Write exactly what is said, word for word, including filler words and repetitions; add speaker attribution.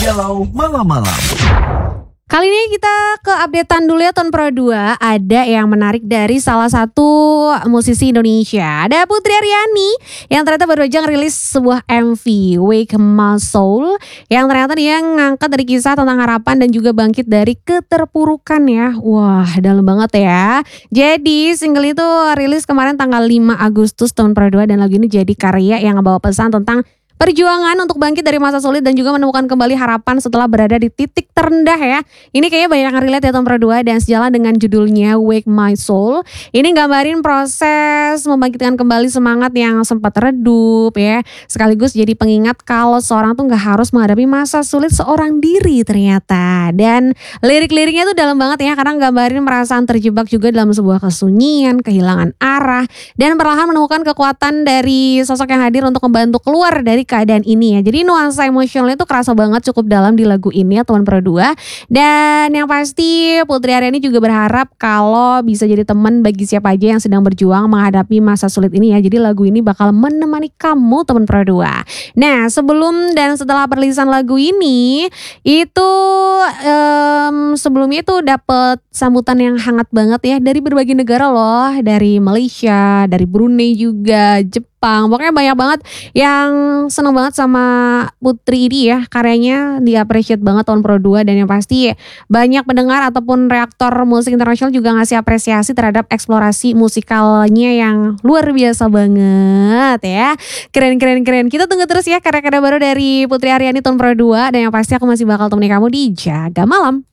Speaker 1: Galau malam-malam.
Speaker 2: Kali ini kita ke updatean dulu ya tahun Pro dua. Ada yang menarik dari salah satu musisi Indonesia. Ada Putri Aryani yang ternyata baru aja ngerilis sebuah M V Wake My Soul, yang ternyata dia ngangkat dari kisah tentang harapan dan juga bangkit dari keterpurukan ya. Wah, dalam banget ya. Jadi single itu rilis kemarin tanggal lima Agustus tahun Pro dua, dan lagu ini jadi karya yang ngebawa pesan tentang perjuangan untuk bangkit dari masa sulit dan juga menemukan kembali harapan setelah berada di titik terendah ya. Ini kayaknya banyak yang relate ya tahun Pro dua, dan sejalan dengan judulnya Wake My Soul. Ini gambarin proses membangkitkan kembali semangat yang sempat redup ya. Sekaligus jadi pengingat kalau seorang tuh gak harus menghadapi masa sulit seorang diri ternyata. Dan lirik-liriknya tuh dalam banget ya, karena gambarin perasaan terjebak juga dalam sebuah kesunyian, kehilangan arah, dan perlahan menemukan kekuatan dari sosok yang hadir untuk membantu keluar dari keadaan ini ya. Jadi nuansa emosionalnya tuh kerasa banget, cukup dalam di lagu ini ya teman Pro dua. Dan yang pasti Putri Aryani juga berharap kalau bisa jadi teman bagi siapa aja yang sedang berjuang menghadapi masa sulit ini ya. Jadi lagu ini bakal menemani kamu teman Pro dua. Nah, sebelum dan setelah perilisan lagu ini itu um, sebelumnya itu dapet sambutan yang hangat banget ya dari berbagai negara loh, dari Malaysia, dari Brunei juga, Jepang. Pokoknya banyak banget yang seneng banget sama Putri ini ya, karyanya di-appreciate banget tahun Pro dua. Dan yang pasti banyak pendengar ataupun reaktor musik internasional juga ngasih apresiasi terhadap eksplorasi musikalnya yang luar biasa banget ya. Keren keren keren. Kita tunggu terus ya karya-karya baru dari Putri Aryani tahun Pro dua. Dan yang pasti aku masih bakal temani kamu di Jaga Malam.